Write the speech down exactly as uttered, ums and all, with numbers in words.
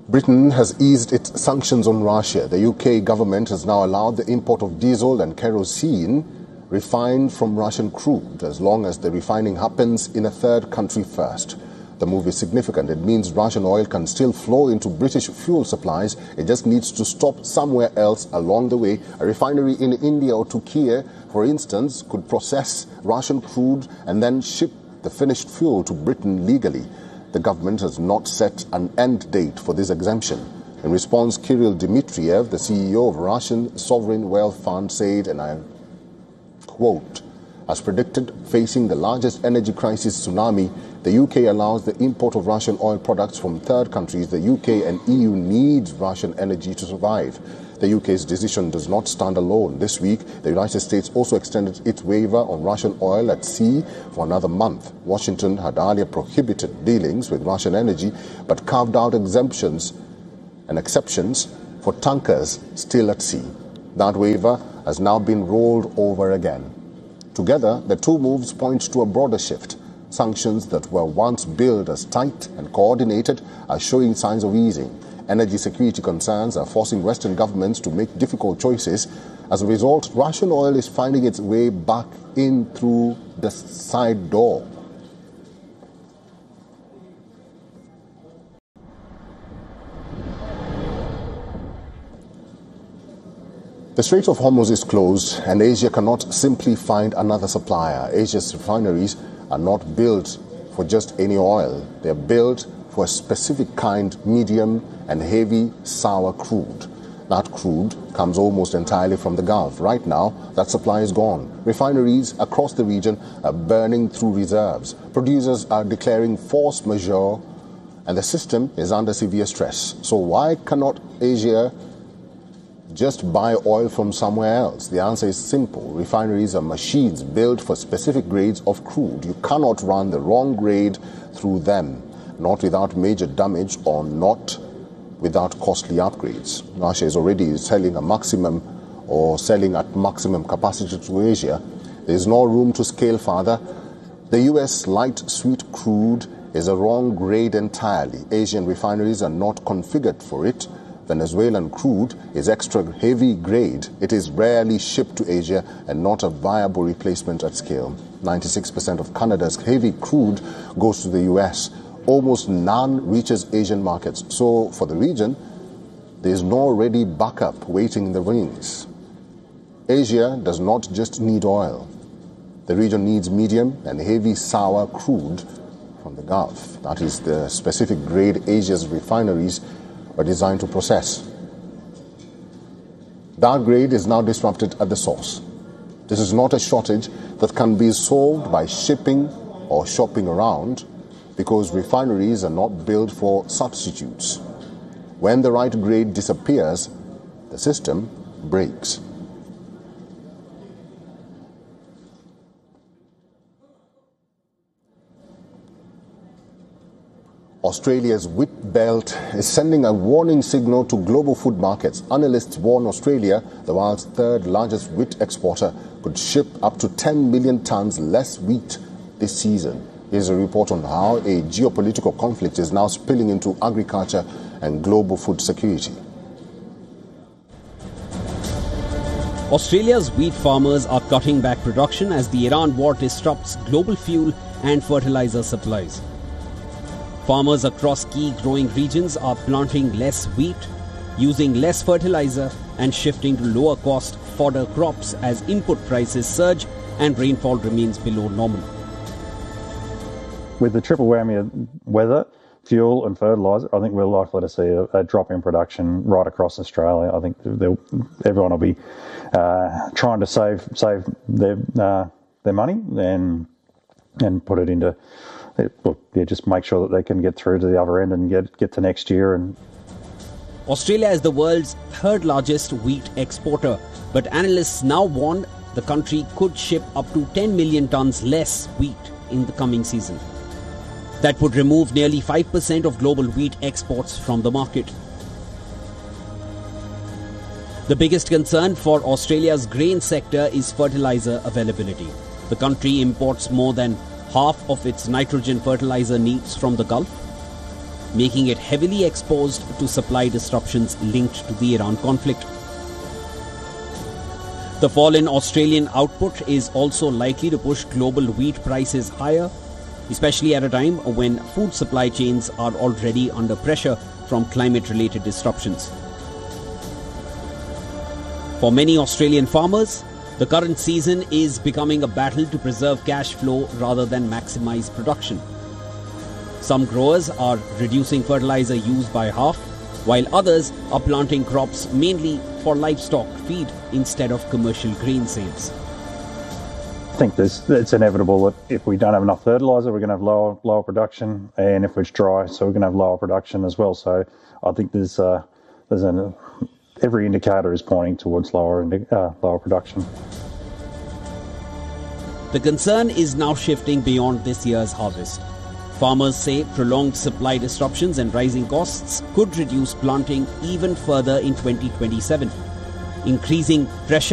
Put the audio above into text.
Britain has eased its sanctions on Russia. The U K government has now allowed the import of diesel and kerosene refined from Russian crude, as long as the refining happens in a third country first. The move is significant. It means Russian oil can still flow into British fuel supplies. It just needs to stop somewhere else along the way. A refinery in India or Turkey, for instance, could process Russian crude and then ship the finished fuel to Britain legally. The government has not set an end date for this exemption. In response, Kirill Dmitriev, the C E O of Russian Sovereign Wealth Fund, said, and I quote, "As predicted, facing the largest energy crisis tsunami, the U K allows the import of Russian oil products from third countries. The U K and E U need Russian energy to survive." The U K's decision does not stand alone. This week, the United States also extended its waiver on Russian oil at sea for another month. Washington had earlier prohibited dealings with Russian energy, but carved out exemptions and exceptions for tankers still at sea. That waiver has now been rolled over again. Together, the two moves point to a broader shift. Sanctions that were once billed as tight and coordinated are showing signs of easing. Energy security concerns are forcing Western governments to make difficult choices. As a result, Russian oil is finding its way back in through the side door. The Strait of Hormuz is closed, and Asia cannot simply find another supplier. Asia's refineries are not built for just any oil. They are built for a specific kind, medium and heavy sour crude. That crude comes almost entirely from the Gulf. Right now, that supply is gone. Refineries across the region are burning through reserves. Producers are declaring force majeure, and the system is under severe stress. So why cannot Asia just buy oil from somewhere else? The answer is simple. Refineries are machines built for specific grades of crude. You cannot run the wrong grade through them, not without major damage or not without costly upgrades. Russia is already selling a maximum or selling at maximum capacity to Asia. There is no room to scale further. The U S light sweet crude is a wrong grade entirely. Asian refineries are not configured for it. Venezuelan crude is extra heavy grade. It is rarely shipped to Asia and not a viable replacement at scale. ninety-six percent of Canada's heavy crude goes to the U S. Almost none reaches Asian markets. So for the region, there is no ready backup waiting in the wings. Asia does not just need oil. The region needs medium and heavy sour crude from the Gulf. That is the specific grade Asia's refineries are designed to process. That grade is now disrupted at the source. This is not a shortage that can be solved by shipping or shopping around, because refineries are not built for substitutes. When the right grade disappears, the system breaks. Australia's wheat belt is sending a warning signal to global food markets. Analysts warn Australia, the world's third largest wheat exporter, could ship up to ten million tons less wheat this season. Here's a report on how a geopolitical conflict is now spilling into agriculture and global food security. Australia's wheat farmers are cutting back production as the Iran war disrupts global fuel and fertilizer supplies. Farmers across key growing regions are planting less wheat, using less fertilizer and shifting to lower cost fodder crops as input prices surge and rainfall remains below normal. With the triple whammy of weather, fuel and fertiliser, I think we're likely to see a, a drop in production right across Australia. I think everyone will be uh, trying to save save their uh, their money and and put it into Well, yeah, just make sure that they can get through to the other end and get get to next year. And Australia is the world's third largest wheat exporter, but analysts now warn the country could ship up to ten million tons less wheat in the coming season. That would remove nearly five percent of global wheat exports from the market. The biggest concern for Australia's grain sector is fertilizer availability. The country imports more than half of its nitrogen fertilizer needs from the Gulf. making it heavily exposed to supply disruptions linked to the Iran conflict. The fall in Australian output is also likely to push global wheat prices higher, especially at a time when food supply chains are already under pressure from climate-related disruptions. For many Australian farmers, the current season is becoming a battle to preserve cash flow rather than maximize production. Some growers are reducing fertilizer use by half, while others are planting crops mainly for livestock feed instead of commercial grain sales. I think there's, it's inevitable that if we don't have enough fertiliser, we're going to have lower lower production, and if it's dry, so we're going to have lower production as well. So I think there's uh, there's an every indicator is pointing towards lower uh, lower production. The concern is now shifting beyond this year's harvest. Farmers say prolonged supply disruptions and rising costs could reduce planting even further in twenty twenty-seven, increasing pressure